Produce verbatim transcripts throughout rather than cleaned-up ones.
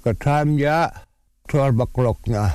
Katamya Torbakrokna.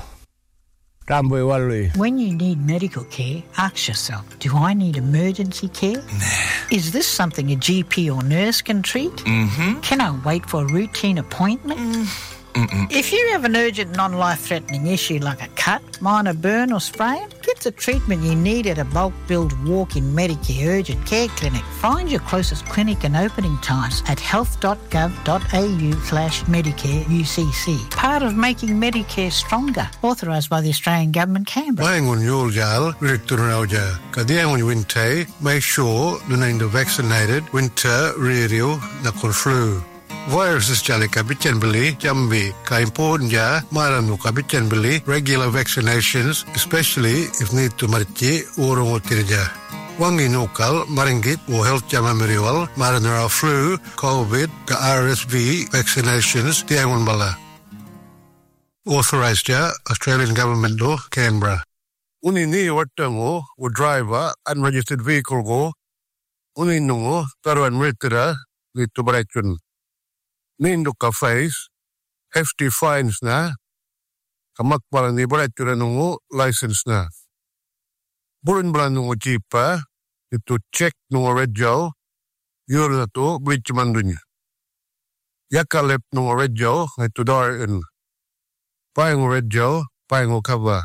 When you need medical care, ask yourself, do I need emergency care? Nah. Is this something a G P or nurse can treat? Mm-hmm. Can I wait for a routine appointment? Mm. Mm-mm. If you have an urgent non-life-threatening issue like a cut, minor burn or sprain, get the treatment you need at a bulk-billed walk-in Medicare urgent care clinic. Find your closest clinic and opening times at health.gov.au slash Medicare U C C. Part of making Medicare stronger. Authorised by the Australian Government, Canberra. Maengun yuljal direkturauja. Kadiangun winte, make sure nunainda vaccinated winter rerio nakul flu. Viruses jali kabichen beli jambi ka important ja maranu kabichen beli regular vaccinations, especially if need to marchi urung tirja. Wangi nukal maringit o health jama meriwal maranara flu, COVID, ka R S V vaccinations diangun bala. Authorised ja Australian Government law Canberra. Uni ni watango o driver unregistered vehicle go uni nungo taruan meritera litu barachun. Nindo ka face hefty fines na kamakbalan ni barachura nungo license na. Burin bala nungo jipa itu check nungo redjo yura to bridge mandunya. Yakalep nungo redjo itu darin. Paingo redjo paingo cover.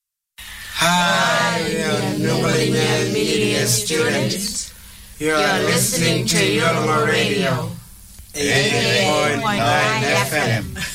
Hi, Nungalinya Media students. You are listening to Yolmo Radio. eighty-eight point nine F M.